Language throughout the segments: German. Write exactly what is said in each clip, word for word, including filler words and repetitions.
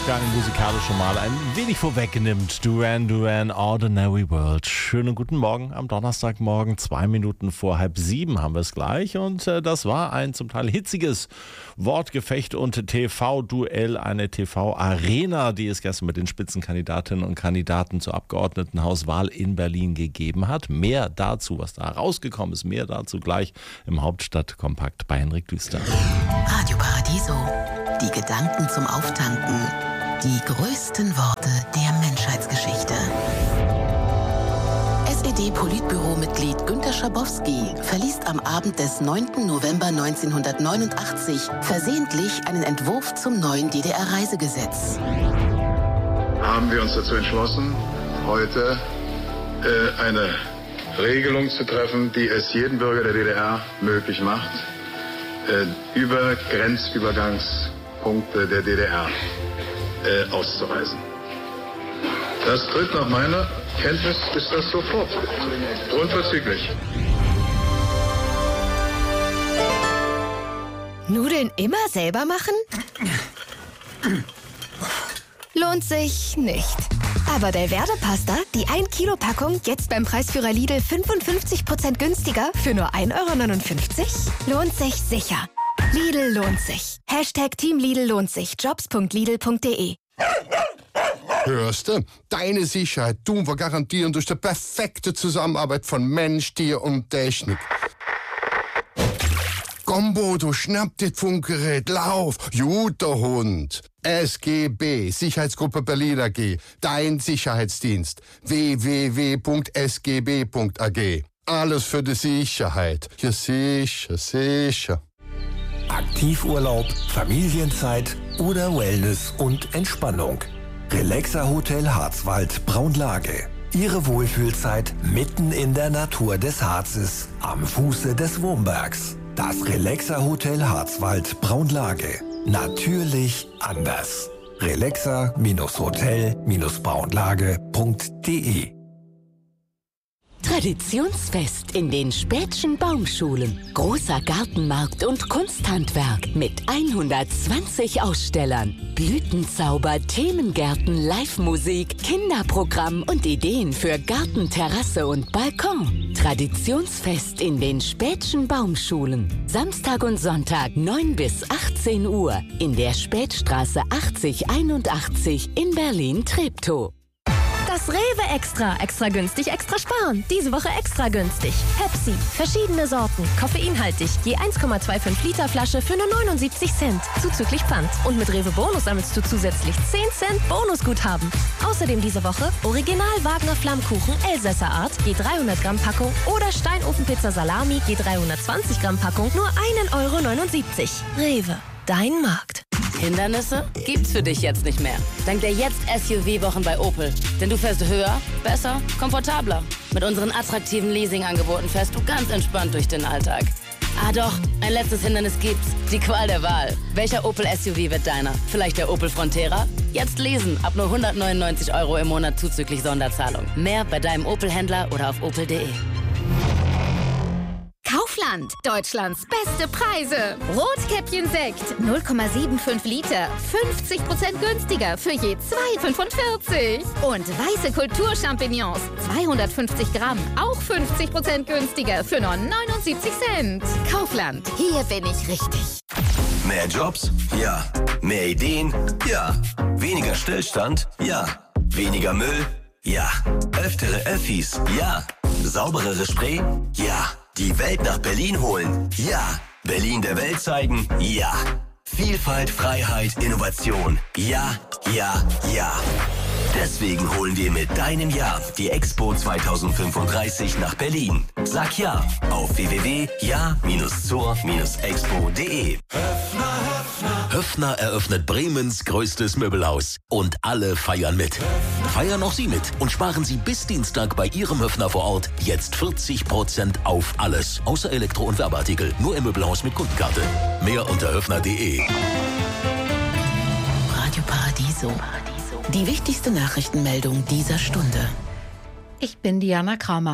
Wolfgang musikalisch schon mal ein wenig vorwegnimmt. Duran Duran, Ordinary World. Schönen guten Morgen am Donnerstagmorgen. Zwei Minuten vor halb sieben haben wir es gleich. Und äh, das war ein zum Teil hitziges Wortgefecht und T V-Duell. Eine T V-Arena, die es gestern mit den Spitzenkandidatinnen und Kandidaten zur Abgeordnetenhauswahl in Berlin gegeben hat. Mehr dazu, was da rausgekommen ist, mehr dazu gleich im Hauptstadtkompakt bei Henrik Düster. Radio Paradiso. Die Gedanken zum Auftanken. Die größten Worte der Menschheitsgeschichte. S E D-Politbüro-Mitglied Günter Schabowski verliest am Abend des neunten November neunzehnhundertneunundachtzig versehentlich einen Entwurf zum neuen D D R-Reisegesetz. Haben wir uns dazu entschlossen, heute äh, eine Regelung zu treffen, die es jedem Bürger der D D R möglich macht, äh, über Grenzübergangspunkte der D D R äh, auszureisen. Das tritt nach meiner Kenntnis ist das sofort, unverzüglich. Nudeln immer selber machen? Lohnt sich nicht. Aber Delverde Pasta, die ein Kilo Packung, jetzt beim Preisführer Lidl fünfundfünfzig Prozent günstiger für nur ein Euro neunundfünfzig? Lohnt sich sicher. Lidl lohnt sich. Hashtag Team Lidl lohnt sich. Jobs punkt lidl punkt de. Hörst du? Deine Sicherheit tun wir garantieren durch die perfekte Zusammenarbeit von Mensch, Tier und Technik. Komm, Bodo, schnapp dir das Funkgerät, lauf, guter Hund. S G B, Sicherheitsgruppe Berlin A G, dein Sicherheitsdienst. w w w punkt s g b punkt a g. Alles für die Sicherheit. Ja, sicher, sicher. Aktivurlaub, Familienzeit oder Wellness und Entspannung. Relaxa Hotel Harzwald Braunlage. Ihre Wohlfühlzeit mitten in der Natur des Harzes, am Fuße des Wurmbergs. Das Relaxa Hotel Harzwald Braunlage. Natürlich anders. relaxa Hotel Braunlage punkt de. Traditionsfest in den Späthschen Baumschulen. Großer Gartenmarkt und Kunsthandwerk mit hundertzwanzig Ausstellern. Blütenzauber, Themengärten, Live-Musik, Kinderprogramm und Ideen für Garten, Terrasse und Balkon. Traditionsfest in den Späthschen Baumschulen. Samstag und Sonntag neun bis achtzehn Uhr in der Spätstraße achtzig einundachtzig in Berlin-Treptow. Das Rewe Extra. Extra günstig, extra sparen. Diese Woche extra günstig. Pepsi. Verschiedene Sorten. Koffeinhaltig. Je eins Komma fünfundzwanzig Liter Flasche für nur neunundsiebzig Cent. Zuzüglich Pfand. Und mit Rewe Bonus sammelst du zusätzlich zehn Cent Bonusguthaben. Außerdem diese Woche Original Wagner Flammkuchen Elsässer Art. Je dreihundert Gramm Packung. Oder Steinofenpizza Salami. Je dreihundertzwanzig Gramm Packung. Nur ein Euro neunundsiebzig. Rewe. Dein Markt. Hindernisse gibt's für dich jetzt nicht mehr. Dank der jetzt S U V-Wochen bei Opel. Denn du fährst höher, besser, komfortabler. Mit unseren attraktiven Leasingangeboten fährst du ganz entspannt durch den Alltag. Ah doch, ein letztes Hindernis gibt's. Die Qual der Wahl. Welcher Opel S U V wird deiner? Vielleicht der Opel Frontera? Jetzt lesen, ab nur hundertneunundneunzig Euro im Monat zuzüglich Sonderzahlung. Mehr bei deinem Opel-Händler oder auf opel punkt de. Kaufland, Deutschlands beste Preise. Rotkäppchen Sekt, null Komma fünfundsiebzig Liter, fünfzig Prozent günstiger für je zwei Euro fünfundvierzig. Und weiße Kulturchampignons, zweihundertfünfzig Gramm, auch fünfzig Prozent günstiger für nur neunundsiebzig Cent. Kaufland, hier bin ich richtig. Mehr Jobs? Ja. Mehr Ideen? Ja. Weniger Stillstand? Ja. Weniger Müll? Ja. Öftere Öffis? Ja. Sauberere Spree? Ja. Die Welt nach Berlin holen? Ja. Berlin der Welt zeigen? Ja. Vielfalt, Freiheit, Innovation? Ja, ja, ja. Deswegen holen wir mit deinem Ja die Expo zweitausendfünfunddreißig nach Berlin. Sag Ja auf w w w punkt ja zur expo punkt de. Höffner eröffnet Bremens größtes Möbelhaus. Und alle feiern mit. Feiern auch Sie mit und sparen Sie bis Dienstag bei Ihrem Höffner vor Ort jetzt vierzig Prozent auf alles. Außer Elektro- und Werbeartikel. Nur im Möbelhaus mit Kundenkarte. Mehr unter höffner punkt de. Radio Paradiso. Die wichtigste Nachrichtenmeldung dieser Stunde. Ich bin Diana Kramer.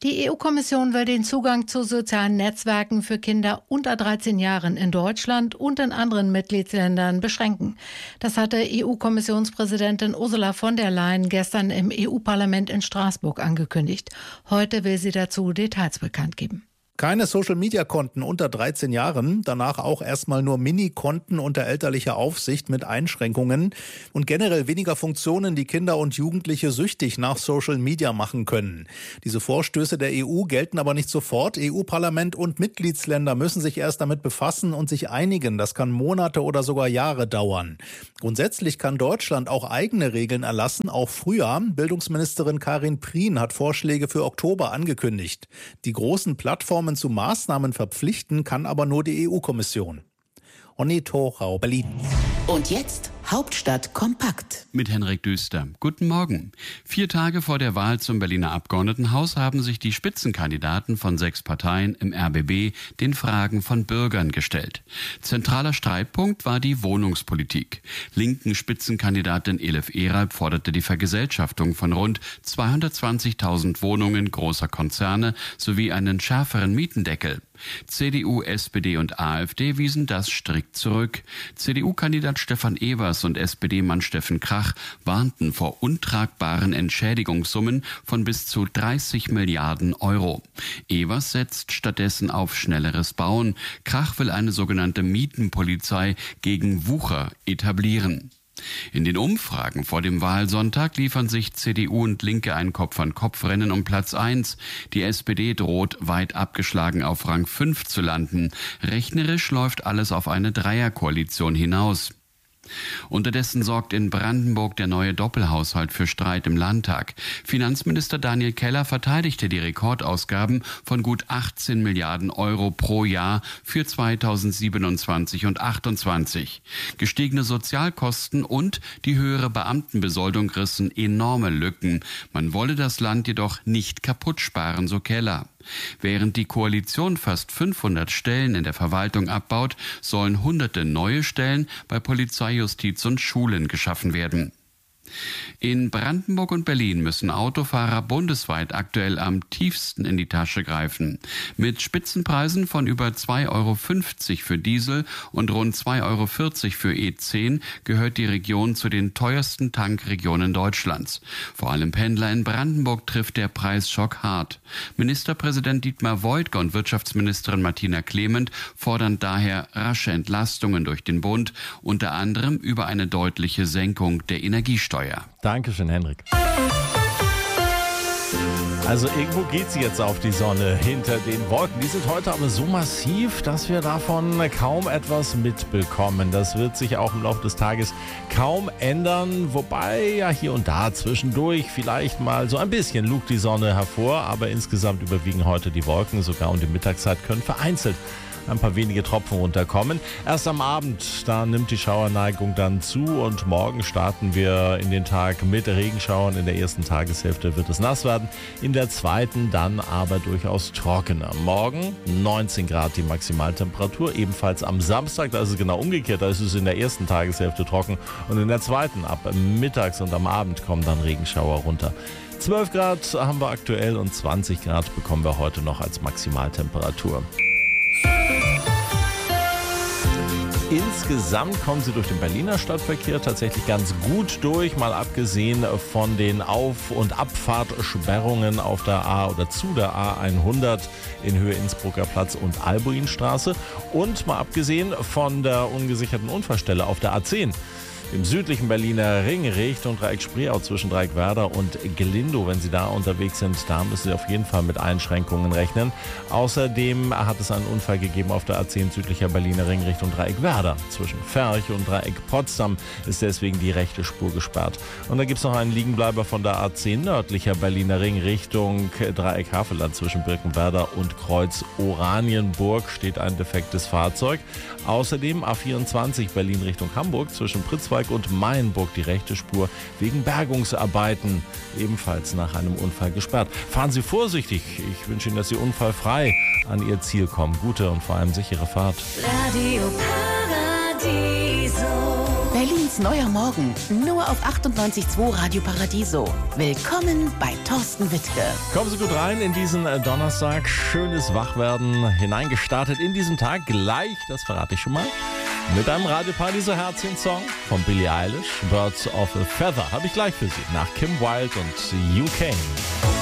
Die E U-Kommission will den Zugang zu sozialen Netzwerken für Kinder unter dreizehn Jahren in Deutschland und in anderen Mitgliedsländern beschränken. Das hatte E U-Kommissionspräsidentin Ursula von der Leyen gestern im E U-Parlament in Straßburg angekündigt. Heute will sie dazu Details bekannt geben. Keine Social-Media-Konten unter dreizehn Jahren, danach auch erstmal nur Mini-Konten unter elterlicher Aufsicht mit Einschränkungen und generell weniger Funktionen, die Kinder und Jugendliche süchtig nach Social-Media machen können. Diese Vorstöße der E U gelten aber nicht sofort. E U-Parlament und Mitgliedsländer müssen sich erst damit befassen und sich einigen. Das kann Monate oder sogar Jahre dauern. Grundsätzlich kann Deutschland auch eigene Regeln erlassen, auch früher. Bildungsministerin Karin Prien hat Vorschläge für Oktober angekündigt. Die großen Plattformen zu Maßnahmen verpflichten kann aber nur die E U-Kommission. Onni Torau, Berlin. Und jetzt Hauptstadt kompakt. Mit Henrik Düster. Guten Morgen. Vier Tage vor der Wahl zum Berliner Abgeordnetenhaus haben sich die Spitzenkandidaten von sechs Parteien im R B B den Fragen von Bürgern gestellt. Zentraler Streitpunkt war die Wohnungspolitik. Linken Spitzenkandidatin Elif Eralb forderte die Vergesellschaftung von rund zweihundertzwanzigtausend Wohnungen großer Konzerne sowie einen schärferen Mietendeckel. C D U, S P D und AfD wiesen das strikt zurück. C D U-Kandidat Stefan Evers und S P D-Mann Steffen Krach warnten vor untragbaren Entschädigungssummen von bis zu dreißig Milliarden Euro. Evers setzt stattdessen auf schnelleres Bauen. Krach will eine sogenannte Mietenpolizei gegen Wucher etablieren. In den Umfragen vor dem Wahlsonntag liefern sich C D U und Linke ein Kopf-an-Kopf-Rennen um Platz eins. Die S P D droht, weit abgeschlagen auf Rang fünf zu landen. Rechnerisch läuft alles auf eine Dreierkoalition hinaus. Unterdessen sorgt in Brandenburg der neue Doppelhaushalt für Streit im Landtag. Finanzminister Daniel Keller verteidigte die Rekordausgaben von gut achtzehn Milliarden Euro pro Jahr für zweitausendsiebenundzwanzig und achtundzwanzig. Gestiegene Sozialkosten und die höhere Beamtenbesoldung rissen enorme Lücken. Man wolle das Land jedoch nicht kaputt sparen, so Keller. Während die Koalition fast fünfhundert Stellen in der Verwaltung abbaut, sollen hunderte neue Stellen bei Polizei, Justiz und Schulen geschaffen werden. In Brandenburg und Berlin müssen Autofahrer bundesweit aktuell am tiefsten in die Tasche greifen. Mit Spitzenpreisen von über zwei Euro fünfzig für Diesel und rund zwei Euro vierzig für E zehn gehört die Region zu den teuersten Tankregionen Deutschlands. Vor allem Pendler in Brandenburg trifft der Preisschock hart. Ministerpräsident Dietmar Woidke und Wirtschaftsministerin Martina Clement fordern daher rasche Entlastungen durch den Bund, unter anderem über eine deutliche Senkung der Energiesteuer. Dankeschön, Henrik. Also irgendwo geht sie jetzt auf die Sonne hinter den Wolken. Die sind heute aber so massiv, dass wir davon kaum etwas mitbekommen. Das wird sich auch im Laufe des Tages kaum ändern. Wobei ja hier und da zwischendurch vielleicht mal so ein bisschen lugt die Sonne hervor. Aber insgesamt überwiegen heute die Wolken. Sogar um die Mittagszeit können vereinzelt ein paar wenige Tropfen runterkommen. Erst am Abend, da nimmt die Schauerneigung dann zu und morgen starten wir in den Tag mit Regenschauern. In der ersten Tageshälfte wird es nass werden, in der zweiten dann aber durchaus trockener. Morgen neunzehn Grad die Maximaltemperatur, ebenfalls am Samstag, da ist es genau umgekehrt, da ist es in der ersten Tageshälfte trocken und in der zweiten ab mittags und am Abend kommen dann Regenschauer runter. zwölf Grad haben wir aktuell und zwanzig Grad bekommen wir heute noch als Maximaltemperatur. Insgesamt kommen sie durch den Berliner Stadtverkehr tatsächlich ganz gut durch, mal abgesehen von den Auf- und Abfahrtsperrungen auf der A oder zu der A hundert in Höhe Innsbrucker Platz und Albuinstraße und mal abgesehen von der ungesicherten Unfallstelle auf der A zehn. Im südlichen Berliner Ring Richtung Dreieck Spreeau zwischen Dreieckwerder und Glindow. Wenn Sie da unterwegs sind, da müssen Sie auf jeden Fall mit Einschränkungen rechnen. Außerdem hat es einen Unfall gegeben auf der A zehn südlicher Berliner Ring Richtung Dreieckwerder. Zwischen Ferch und Dreieck Potsdam ist deswegen die rechte Spur gesperrt. Und da gibt es noch einen Liegenbleiber von der A zehn nördlicher Berliner Ring Richtung Dreieck Havelland zwischen Birkenwerder und Kreuz Oranienburg steht ein defektes Fahrzeug. Außerdem A vierundzwanzig Berlin Richtung Hamburg zwischen Pritzwalk und Mayenburg die rechte Spur wegen Bergungsarbeiten ebenfalls nach einem Unfall gesperrt. Fahren Sie vorsichtig. Ich wünsche Ihnen, dass Sie unfallfrei an Ihr Ziel kommen. Gute und vor allem sichere Fahrt. Radio Paradiso. Berlins neuer Morgen, nur auf achtundneunzig Komma zwei Radio Paradiso. Willkommen bei Thorsten Wittke. Kommen Sie gut rein in diesen Donnerstag. Schönes Wachwerden, hineingestartet in diesen Tag. Gleich, das verrate ich schon mal, mit einem Radio Paradiso Herzchen-Song von Billie Eilish. Birds of a Feather habe ich gleich für Sie. Nach Kim Wilde und You Came.